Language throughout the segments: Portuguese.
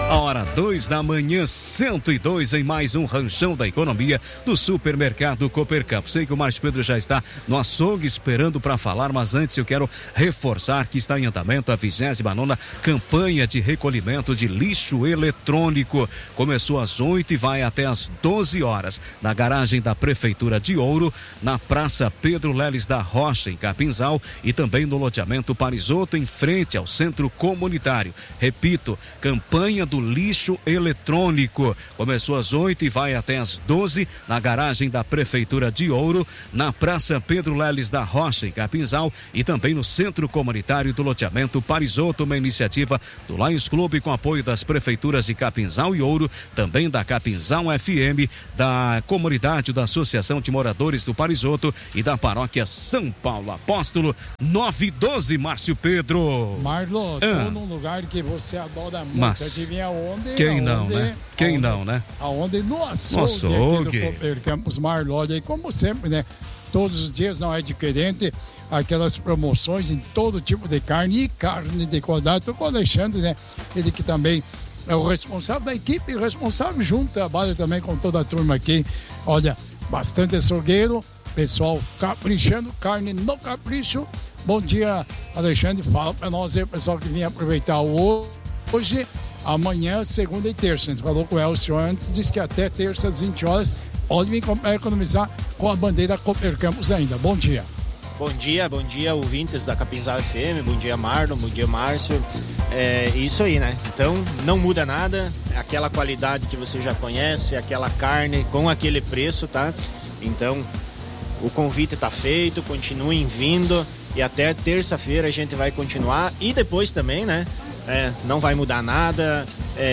A hora 2 da manhã, 102 em mais um ranchão da economia do supermercado Coopercampo. Sei que o Márcio Pedro já está no açougue esperando para falar, mas antes eu quero reforçar que está em andamento a 29ª campanha de recolhimento de lixo eletrônico. Começou às 8 e vai até às 12 horas na garagem da Prefeitura de Ouro, na Praça Pedro Leles da Rocha, em Capinzal, e também no loteamento Parisotto, em frente ao Centro Comunitário. Repito, campanha do lixo eletrônico. Começou às 8 e vai até às 12 na garagem da Prefeitura de Ouro, na Praça Pedro Leles da Rocha, em Capinzal, e também no Centro Comunitário do loteamento Parisotto, uma iniciativa do Lions Clube com apoio das prefeituras de Capinzal e Ouro, também da Capinzal FM, da comunidade da Associação de Moradores do Parisotto e da Paróquia São Paulo Apóstolo. 912, Márcio Pedro. Marlon, tô num lugar que você adora muito. Mas adivinha onde? Quem não, né? Quem não, né? Aonde? No açougue. Aqui do Coopercampos, Marlon. E como sempre, né? Todos os dias não é diferente. Aquelas promoções em todo tipo de carne e carne de qualidade. Tô com o Alexandre, né? Ele que também é o responsável da equipe, responsável junto, trabalha também com toda a turma aqui. Olha, bastante açougueiro, pessoal caprichando, carne no capricho. Bom dia, Alexandre. Fala para nós aí, pessoal que vinha aproveitar hoje, amanhã, segunda e terça. A gente falou com o Elcio antes, disse que até terça às 20 horas pode vir economizar com a bandeira Coopercampos ainda. Bom dia. Bom dia, ouvintes da Capinzal FM, bom dia Marlon, bom dia Márcio, é isso aí, né? Então não muda nada, aquela qualidade que você já conhece, aquela carne com aquele preço, tá? Então o convite tá feito, continuem vindo e até terça-feira a gente vai continuar e depois também, né? Não vai mudar nada,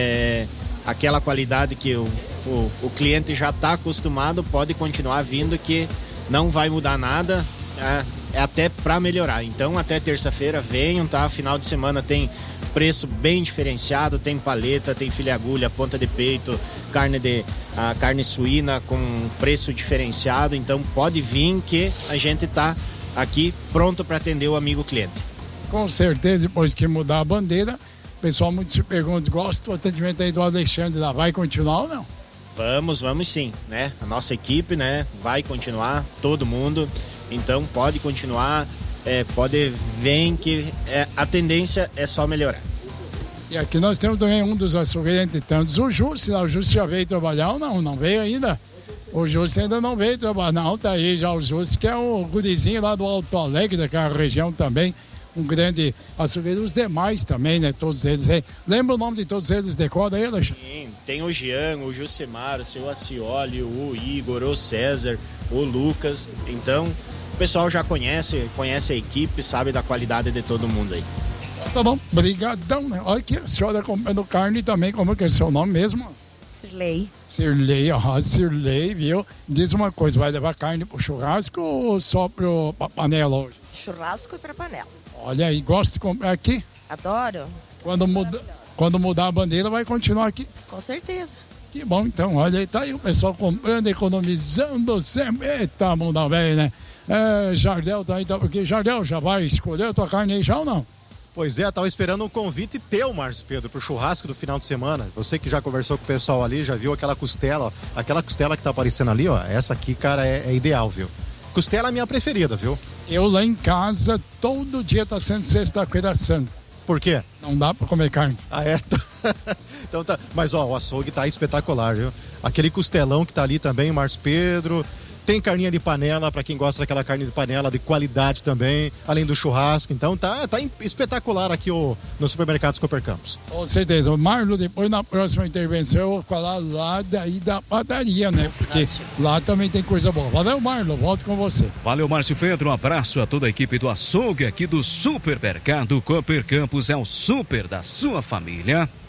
aquela qualidade que o cliente já está acostumado, pode continuar vindo que não vai mudar nada. É até para melhorar. Então até terça-feira venham, tá? Final de semana tem preço bem diferenciado, tem paleta, tem filé agulha, ponta de peito, carne suína com preço diferenciado. Então pode vir que a gente tá aqui pronto para atender o amigo cliente. Com certeza, depois que mudar a bandeira, o pessoal muito se pergunta, gosta do atendimento aí do Alexandre lá, vai continuar ou não? Vamos sim, né? A nossa equipe, né? Vai continuar, todo mundo. Então pode continuar, pode ver que a tendência é só melhorar. E aqui nós temos também um dos açougueiros entre tantos, o Júcio. O Júcio já veio trabalhar ou não? Não veio ainda? O Júcio ainda não veio trabalhar, não. Tá aí já o Júcio, que é o gurizinho lá do Alto Alegre, daquela região também. Um grande açougueiro, os demais também, né? Todos eles aí. Lembra o nome de todos eles? Decora aí, Alexandre? Sim, tem o Jean, o Jucimar, o seu Acioli, o Igor, o César, o Lucas. Então, o pessoal já conhece a equipe, sabe da qualidade de todo mundo aí. Tá bom, brigadão, né? Olha aqui, a senhora comprando carne também, como é que é o seu nome mesmo? Sirlei. Sirlei, viu? Diz uma coisa, vai levar carne pro churrasco ou só pra panela hoje? Churrasco e pra panela. Olha aí, gosta de comprar aqui? Adoro. Quando mudar a bandeira, vai continuar aqui? Com certeza. Que bom, então, olha aí, tá aí o pessoal comprando, economizando sempre. Eita, mundo velho, né? Jardel tá aí, porque Jardel já vai escolher a tua carne aí já ou não? Pois é, tava esperando um convite teu, Márcio Pedro, pro churrasco do final de semana. Você que já conversou com o pessoal ali, já viu aquela costela que tá aparecendo ali, ó. Essa aqui, cara, é ideal, viu? Costela é a minha preferida, viu? Eu lá em casa, todo dia tá sendo sexta-feira santa. Por quê? Não dá pra comer carne. Ah, é? Então tá. Mas, ó, o açougue tá espetacular, viu? Aquele costelão que tá ali também, Márcio Pedro. Tem carninha de panela, pra quem gosta daquela carne de panela de qualidade também, além do churrasco. Então tá espetacular aqui no Supermercados Coopercampos. Com certeza. O Marlon, depois na próxima intervenção eu vou falar lá daí da padaria, né? Porque lá também tem coisa boa. Valeu, Marlon, volto com você. Valeu, Márcio Pedro, um abraço a toda a equipe do açougue aqui do Supermercado Coopercampos, é o super da sua família.